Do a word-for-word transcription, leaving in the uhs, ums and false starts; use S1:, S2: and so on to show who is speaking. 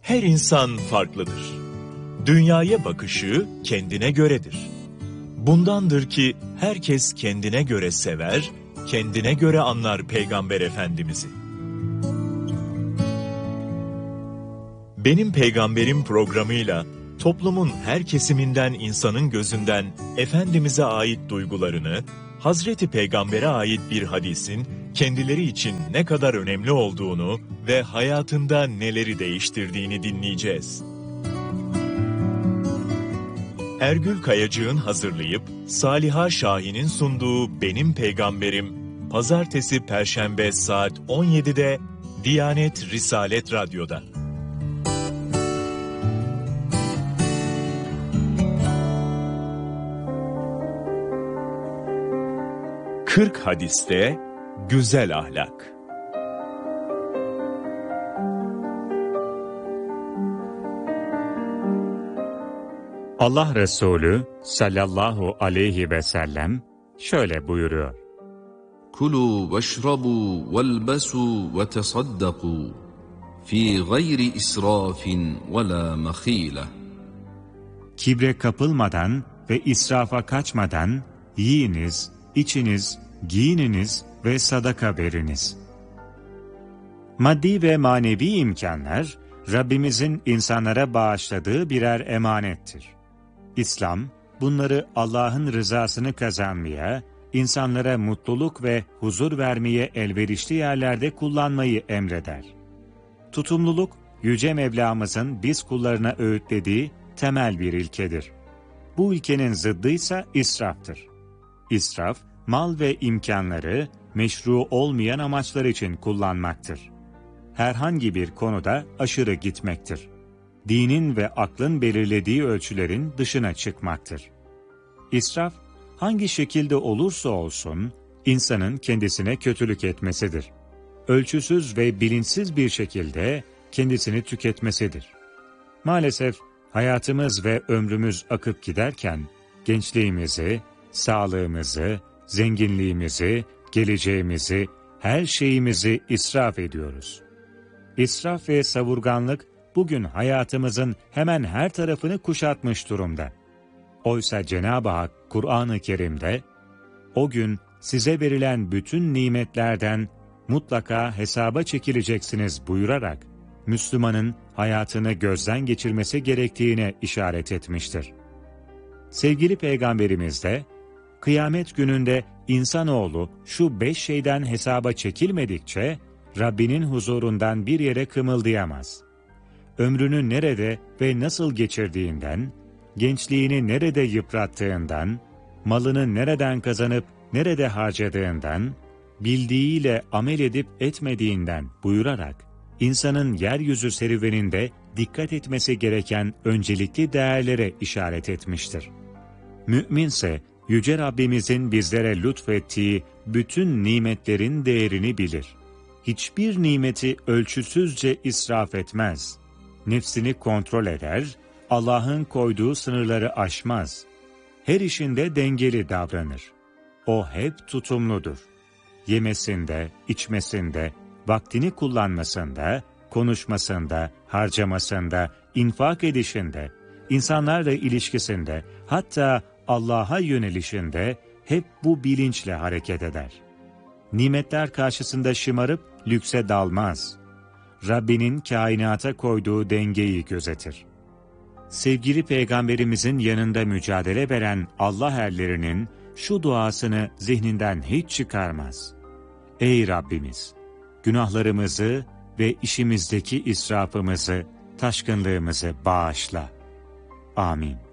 S1: Her insan farklıdır. Dünyaya bakışı kendine göredir. Bundandır ki herkes kendine göre sever, kendine göre anlar Peygamber Efendimiz'i. Benim Peygamberim programıyla toplumun her kesiminden insanın gözünden Efendimiz'e ait duygularını, Hazreti Peygamber'e ait bir hadisin kendileri için ne kadar önemli olduğunu ve hayatında neleri değiştirdiğini dinleyeceğiz. Ergül Kayacık'ın hazırlayıp Saliha Şahin'in sunduğu Benim Peygamberim, Pazartesi Perşembe saat on yedide Diyanet Risalet Radyo'da. kırk hadiste güzel ahlak.
S2: Allah Resulü sallallahu aleyhi ve sellem şöyle buyuruyor.
S3: Kulu veşrabu velbesu ve tesaddaku fi gayri israfin ve la mahile.
S2: Kibre kapılmadan ve israfa kaçmadan yiyiniz, içiniz, giyininiz ve sadaka veriniz. Maddi ve manevi imkanlar, Rabbimizin insanlara bağışladığı birer emanettir. İslam, bunları Allah'ın rızasını kazanmaya, insanlara mutluluk ve huzur vermeye elverişli yerlerde kullanmayı emreder. Tutumluluk, Yüce Mevlamızın biz kullarına öğütlediği temel bir ilkedir. Bu ilkenin zıddıysa israftır. İsraf, mal ve imkanları meşru olmayan amaçlar için kullanmaktır. Herhangi bir konuda aşırı gitmektir. Dinin ve aklın belirlediği ölçülerin dışına çıkmaktır. İsraf, hangi şekilde olursa olsun, insanın kendisine kötülük etmesidir. Ölçüsüz ve bilinçsiz bir şekilde kendisini tüketmesidir. Maalesef hayatımız ve ömrümüz akıp giderken, gençliğimizi, sağlığımızı, zenginliğimizi, geleceğimizi, her şeyimizi israf ediyoruz. İsraf ve savurganlık bugün hayatımızın hemen her tarafını kuşatmış durumda. Oysa Cenab-ı Hak Kur'an-ı Kerim'de, o gün size verilen bütün nimetlerden mutlaka hesaba çekileceksiniz buyurarak, Müslümanın hayatını gözden geçirmesi gerektiğine işaret etmiştir. Sevgili Peygamberimiz de, kıyamet gününde insanoğlu şu beş şeyden hesaba çekilmedikçe, Rabbinin huzurundan bir yere kımıldayamaz. Ömrünü nerede ve nasıl geçirdiğinden, gençliğini nerede yıprattığından, malını nereden kazanıp nerede harcadığından, bildiğiyle amel edip etmediğinden buyurarak, insanın yeryüzü serüveninde dikkat etmesi gereken öncelikli değerlere işaret etmiştir. Mü'minse, Yüce Rabbimizin bizlere lütfettiği bütün nimetlerin değerini bilir. Hiçbir nimeti ölçüsüzce israf etmez. Nefsini kontrol eder, Allah'ın koyduğu sınırları aşmaz. Her işinde dengeli davranır. O hep tutumludur. Yemesinde, içmesinde, vaktini kullanmasında, konuşmasında, harcamasında, infak edişinde, insanlarla ilişkisinde, hatta Allah'a yönelişinde hep bu bilinçle hareket eder. Nimetler karşısında şımarıp lükse dalmaz. Rabbinin kainata koyduğu dengeyi gözetir. Sevgili Peygamberimizin yanında mücadele veren Allah erlerinin şu duasını zihninden hiç çıkarmaz. Ey Rabbimiz! Günahlarımızı ve işimizdeki israfımızı, taşkınlığımızı bağışla. Amin.